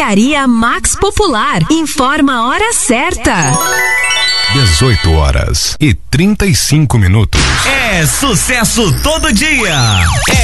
Drogaria Max Popular. Informa a hora certa. 18h35. É sucesso todo dia.